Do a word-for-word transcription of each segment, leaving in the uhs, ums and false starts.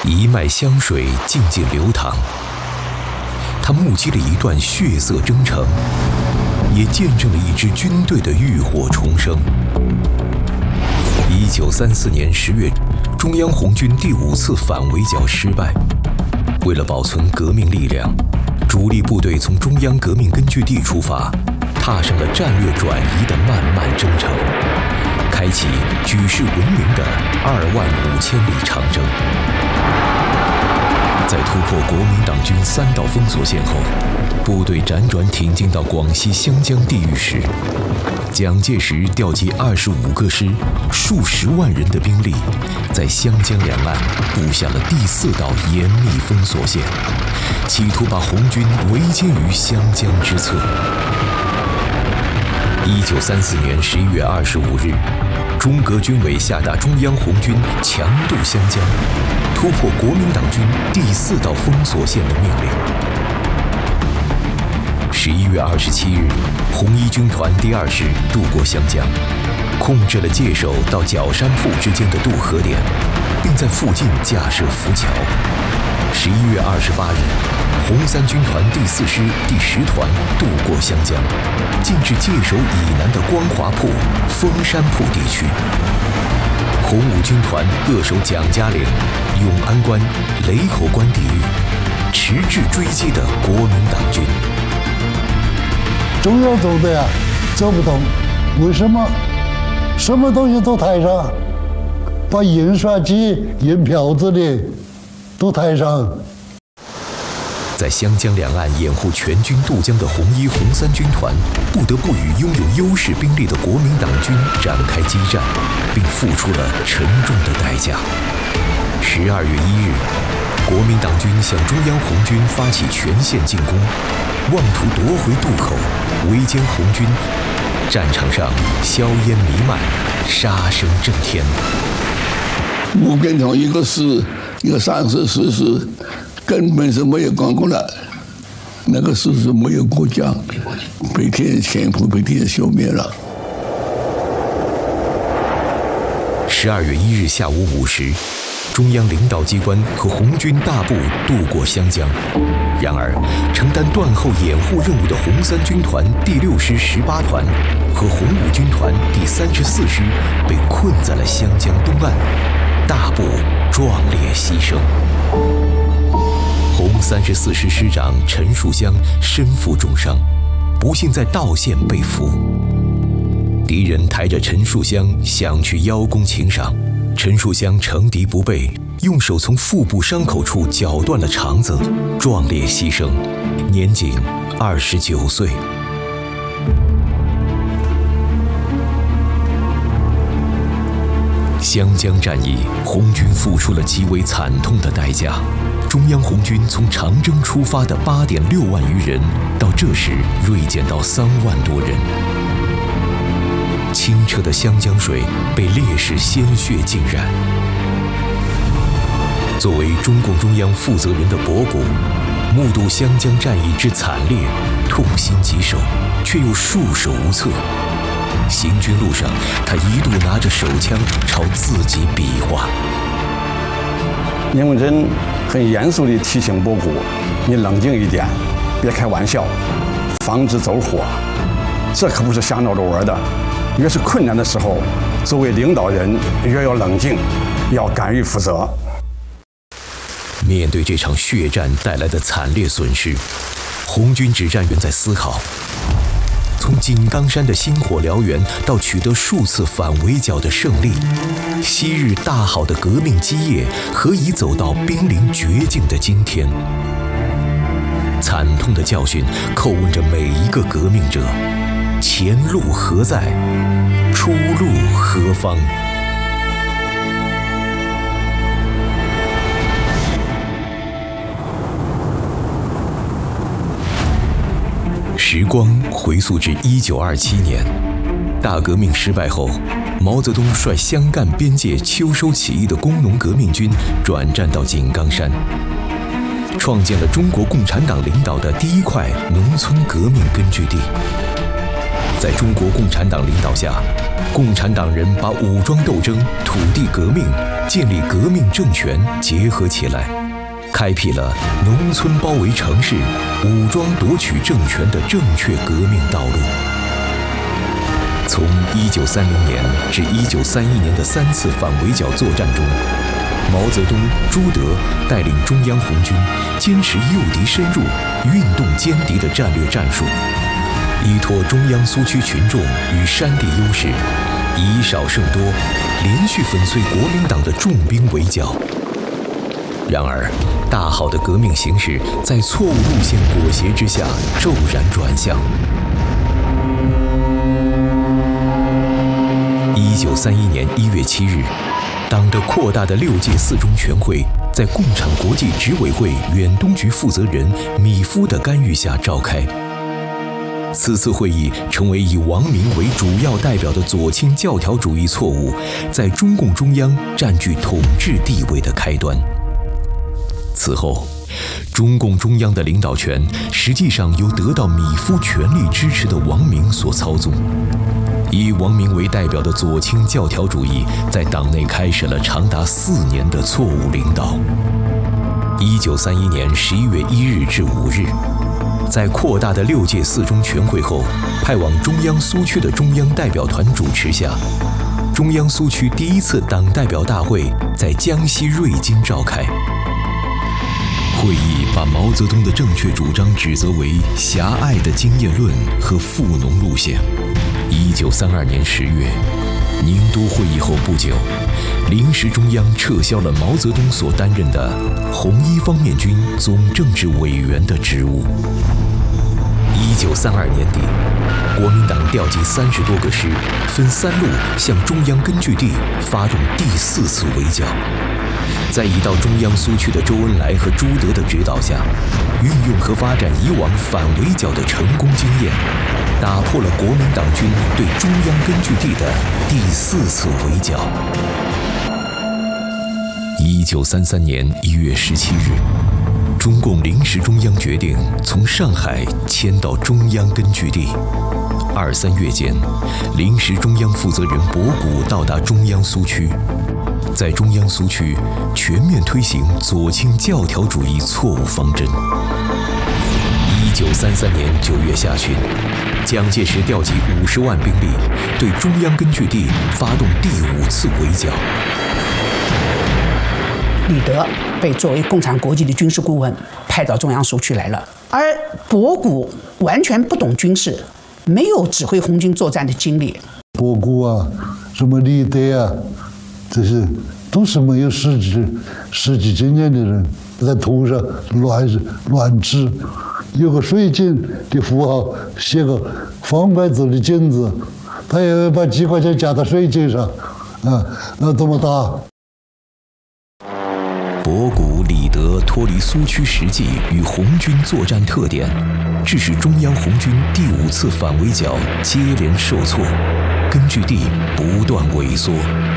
一脉香水静静流淌，他目击了一段血色征程，也见证了一支军队的浴火重生。一九三四年十月，中央红军第五次反围剿失败。为了保存革命力量，主力部队从中央革命根据地出发，踏上了战略转移的漫漫征程，开启举世闻名的二万五千里长征。在突破国民党军三道封锁线后，部队辗转挺进到广西湘江地域时，蒋介石调集二十五个师、数十万人的兵力，在湘江两岸布下了第四道严密封锁线，企图把红军围歼于湘江之侧。一九三四年十一月二十五日，中革军委下达中央红军强渡湘江，突破国民党军第四道封锁线的命令。十一月二十七日，红一军团第二师渡过湘江，控制了界首到角山铺之间的渡河点，并在附近架设浮桥。十一月二十八日，红三军团第四师第十团渡过湘江，进至界首以南的光华铺、峰山铺地区。红五军团扼守蒋家岭、永安关、雷口关地域，迟滞追击的国民党军。 中央走的呀，走不动，为什么？什么东西都抬上，把印刷机、印票子的都抬上。 在湘江两岸掩护全军渡江的红一、红三军团，不得不与拥有优势兵力的国民党军展开激战，并付出了沉重的代价。十二月一日，国民党军向中央红军发起全线进攻，妄图夺回渡口，围歼红军。战场上硝烟弥漫，杀声震天。 吴根同一个师，一个三十四师，根本是没有管过来。那个师是没有过江，被天人全部被天人消灭了。 十二月一日下午五时，中央领导机关和红军大部渡过湘江。然而，承担断后掩护任务的红三军团第六师十八团和红五军团第三十四师被困在了湘江东岸，大部壮烈牺牲。红三十四师师长陈树湘身负重伤，不幸在道县被俘。敌人抬着陈树湘想去邀功请赏，陈树湘乘敌不备，用手从腹部伤口处绞断了肠子，壮烈牺牲，年仅二十九岁。湘江战役，红军付出了极为惨痛的代价。中央红军从长征出发的八点六万余人，到这时锐减到三万多人。清澈的湘江水被烈士鲜血浸染。作为中共中央负责人的博古，目睹湘江战役之惨烈，痛心疾首，却又束手无策。行军路上，他一度拿着手枪朝自己比划。 聂文珍很严肃地提醒博古：“你冷静一点，别开玩笑，防止走火。这可不是瞎闹着玩的。越是困难的时候，作为领导人越要冷静，要敢于负责。” 面对这场血战带来的惨烈损失，红军指战员在思考：从井冈山的星火燎原到取得数次反围剿的胜利，昔日大好的革命基业何以走到濒临绝境的今天？惨痛的教训叩问着每一个革命者：前路何在？出路何方？时光回溯至一九二七年，大革命失败后，毛泽东率湘赣边界秋收起义的工农革命军转战到井冈山，创建了中国共产党领导的第一块农村革命根据地。在中国共产党领导下， 共产党人把武装斗争、土地革命、建立革命政权结合起来，开辟了农村包围城市、武装夺取政权的正确革命道路。从一九三零年至一九三一年的三次反围剿作战中，毛泽东、朱德带领中央红军坚持诱敌深入、运动歼敌的战略战术，依托中央苏区群众与山地优势，以少胜多，连续粉碎国民党的重兵围剿。然而，大好的革命形势在错误路线裹挟之下骤然转向。一九三一年一月七日，党的扩大的六届四中全会在共产国际执委会远东局负责人米夫的干预下召开。此次会议成为以王明为主要代表的左倾教条主义错误在中共中央占据统治地位的开端。此后，中共中央的领导权实际上由得到米夫全力支持的王明所操纵。以王明为代表的左倾教条主义在党内开始了长达四年的错误领导。一九三一年十一月一日至五日，在扩大的六届四中全会后，派往中央苏区的中央代表团主持下，中央苏区第一次党代表大会在江西瑞金召开。会议把毛泽东的正确主张指责为狭隘的经验论和富农路线。一九三二年十月，宁都会议后不久，临时中央撤销了毛泽东所担任的红一方面军总政治委员的职务。一九三二年底，国民党调集三十多个师，分三路向中央根据地发动第四次围剿。在已到中央苏区的周恩来和朱德的指导下，运用和发展以往反围剿的成功经验，打破了国民党军对中央根据地的第四次围剿。一九三三年一月十七日，中共临时中央决定从上海迁到中央根据地。二三月间，临时中央负责人博古到达中央苏区，在中央苏区全面推行左倾教条主义错误方针。一九三三年九月下旬，蒋介石调集五十万兵力，对中央根据地发动第五次围剿。 李德被作为共产国际的军事顾问派到中央苏区来了，而博古完全不懂军事，没有指挥红军作战的经历。 博古啊，什么李德啊，这些都是没有实际实际经验的人，在图上乱乱指，有个水井的符号，写个方块字的井字，他也要把几块钱加到水井上，啊，那怎么打？ 博古、李德脱离苏区实际与红军作战特点，致使中央红军第五次反围剿接连受挫，根据地不断萎缩。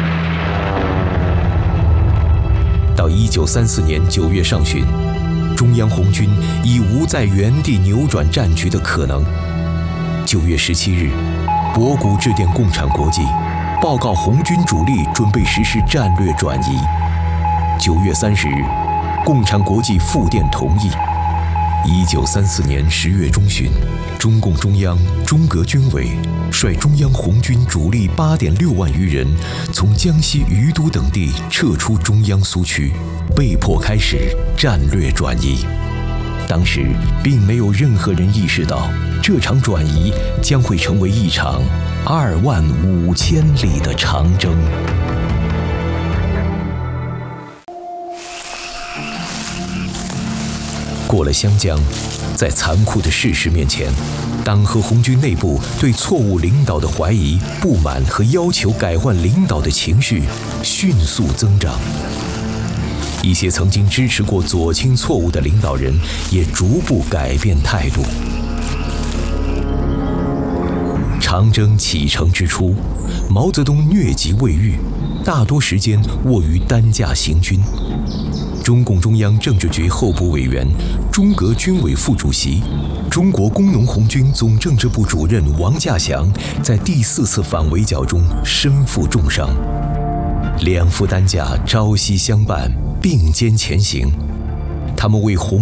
到一九三四年九月上旬，中央红军已无在原地扭转战局的可能。九月十七日，博古致电共产国际，报告红军主力准备实施战略转移。九月三十日，共产国际复电同意。一九三四年十月中旬，中共中央、中革军委率中央红军主力八点六万余人，从江西余都等地撤出中央苏区，被迫开始战略转移。当时并没有任何人意识到，这场转移将会成为一场二万五千里的长征。过了湘江，在残酷的事实面前，党和红军内部对错误领导的怀疑、不满和要求改换领导的情绪迅速增长。一些曾经支持过左倾错误的领导人也逐步改变态度。长征启程之初，毛泽东疟疾未愈，大多时间卧于担架行军。 中共中央政治局候补委员、中革军委副主席、中国工农红军总政治部主任王稼祥在第四次反围剿中身负重伤，两副担架朝夕相伴，并肩前行。他们为红